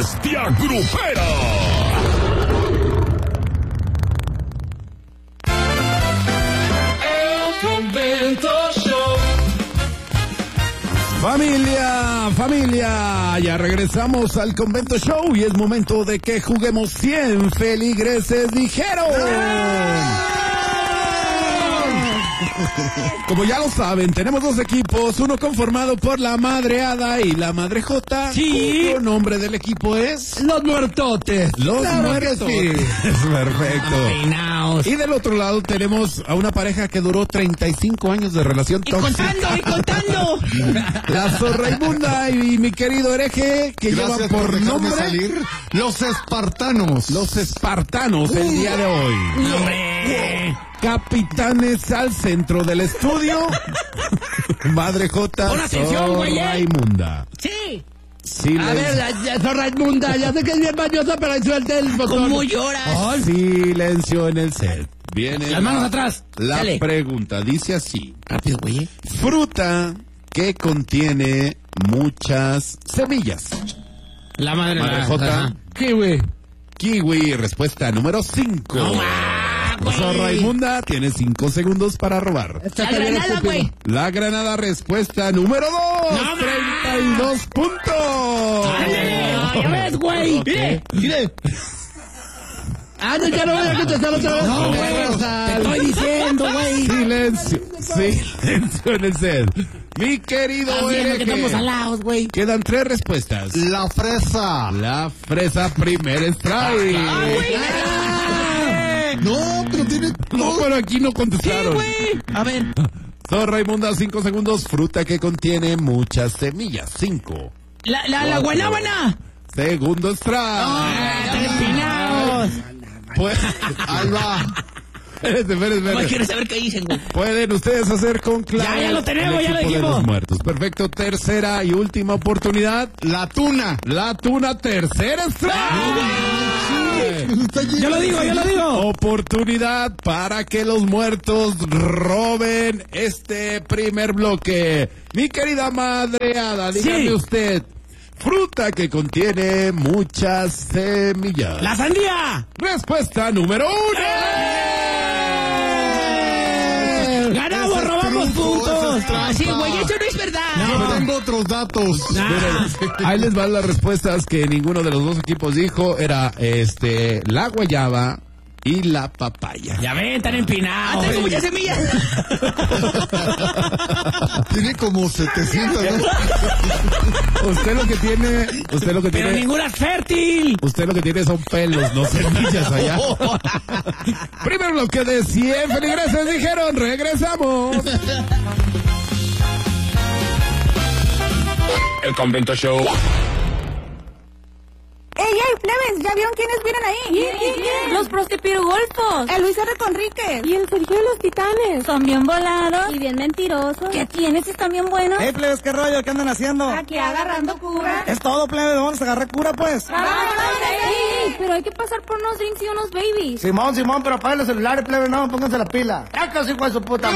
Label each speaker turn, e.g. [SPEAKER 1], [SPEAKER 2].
[SPEAKER 1] bestia grupera.
[SPEAKER 2] El Convento Show.
[SPEAKER 3] Familia, ya regresamos al Convento Show y es momento de que juguemos 100 feligreses dijeron. Como ya lo saben, tenemos dos equipos, uno conformado por la Madre Hada y la Madre Jota.
[SPEAKER 4] Sí.
[SPEAKER 3] El nombre del equipo es...
[SPEAKER 4] Los muertotes.
[SPEAKER 3] Los Muertos.
[SPEAKER 4] Sí.
[SPEAKER 3] Perfecto.
[SPEAKER 4] Peinaos.
[SPEAKER 3] Y del otro lado tenemos a una pareja que duró 35 años de relación tóxica.
[SPEAKER 4] Y contando.
[SPEAKER 3] La Zorra Inmunda y mi querido hereje, que
[SPEAKER 5] Gracias
[SPEAKER 3] llevan por
[SPEAKER 5] dejarme
[SPEAKER 3] nombre
[SPEAKER 5] salir. Los espartanos.
[SPEAKER 3] Los Espartanos el día de hoy. Capitanes al centro del estudio. Madre Jota,
[SPEAKER 4] Pon atención, güey,
[SPEAKER 3] Zorra Inmunda.
[SPEAKER 4] Sí.
[SPEAKER 3] Silencio.
[SPEAKER 4] A ver, ya Zorra Inmunda, ya sé que es bien bañosa, pero ahí suelte el botón.
[SPEAKER 6] ¿Cómo lloras?
[SPEAKER 3] Silencio en el set. Viene
[SPEAKER 4] Las manos atrás.
[SPEAKER 3] La
[SPEAKER 4] Dale.
[SPEAKER 3] pregunta dice así.
[SPEAKER 4] Rápido, güey.
[SPEAKER 3] Fruta que contiene muchas semillas.
[SPEAKER 4] La madre
[SPEAKER 3] Jota.
[SPEAKER 4] Kiwi.
[SPEAKER 3] Kiwi, respuesta número 5. Zorra Inmunda, tiene 5 segundos para robar.
[SPEAKER 6] La granada, güey.
[SPEAKER 3] La Granada, respuesta número 2. 32 puntos.
[SPEAKER 4] Ya ves, güey.
[SPEAKER 3] Ok.
[SPEAKER 4] Mire. No, ya no voy a contestar otra vez.
[SPEAKER 3] No,
[SPEAKER 4] güey. Te estoy diciendo, güey.
[SPEAKER 3] Silencio en el set. Mi querido
[SPEAKER 4] Que estamos
[SPEAKER 3] hereje.
[SPEAKER 4] alados, güey.
[SPEAKER 3] Quedan 3 respuestas.
[SPEAKER 5] La fresa.
[SPEAKER 3] La fresa, primer strike.
[SPEAKER 5] No, pero tiene...
[SPEAKER 3] No, pero aquí no contestaron.
[SPEAKER 6] A ver.
[SPEAKER 3] Zorra Inmunda, 5 segundos. Fruta que contiene muchas semillas. 5.
[SPEAKER 6] La guanábana.
[SPEAKER 3] Segundo strike.
[SPEAKER 6] Están empinados.
[SPEAKER 3] Pues,
[SPEAKER 5] Alba.
[SPEAKER 3] espérate.
[SPEAKER 6] No quiero saber qué dicen, güey.
[SPEAKER 3] Pueden ustedes hacer con clave.
[SPEAKER 4] Ya lo tenemos,
[SPEAKER 3] el
[SPEAKER 4] ya lo
[SPEAKER 3] equipo de
[SPEAKER 4] dijimos.
[SPEAKER 3] los muertos. Perfecto, tercera y última oportunidad.
[SPEAKER 5] La tuna.
[SPEAKER 3] La tuna, tercer strike.
[SPEAKER 4] Yo lo digo.
[SPEAKER 3] Oportunidad para que los muertos roben este primer bloque. Mi querida Madre Hada, dígame
[SPEAKER 4] Sí.
[SPEAKER 3] usted, fruta que contiene muchas semillas.
[SPEAKER 4] La sandía.
[SPEAKER 3] Respuesta número 1.
[SPEAKER 4] Ganamos,
[SPEAKER 5] Ese es
[SPEAKER 4] robamos
[SPEAKER 5] truco,
[SPEAKER 4] puntos.
[SPEAKER 5] ese es trampa.
[SPEAKER 6] Sí, güey, eso no es verdad.
[SPEAKER 5] Yo tengo otros datos.
[SPEAKER 3] Ahí les van las respuestas que ninguno de los dos equipos dijo. Era la guayaba y la papaya.
[SPEAKER 4] Ya ven, están empinados.
[SPEAKER 6] Tengo muchas semillas.
[SPEAKER 5] Tiene como 700, ¿no?
[SPEAKER 3] Usted lo que tiene,
[SPEAKER 4] Pero ninguna es fértil.
[SPEAKER 3] usted lo que tiene son pelos, no semillas allá. Primer bloque de 100 feligreses dijeron, regresamos.
[SPEAKER 1] El Convento Show.
[SPEAKER 7] ¡Ey, plebes! ¿Ya vieron quiénes vienen ahí? ¿Quién? Los prostipirugolfos. El Luis R. Conríquez. Y el Sergio de los Titanes. Son bien volados. Y bien mentirosos. ¿Qué tienes? ¿Están bien buenos?
[SPEAKER 8] Hey, plebes, ¿qué rollo? ¿Qué andan haciendo?
[SPEAKER 7] Aquí agarrando cura.
[SPEAKER 8] Es todo, plebes, vamos a agarrar cura, pues.
[SPEAKER 7] ¡Vamos! Sí, pero hay que pasar por unos drinks y unos babies.
[SPEAKER 8] Simón, pero apaguen los celulares, plebes, no, pónganse la pila. ¡Sacas, hijo de su puta!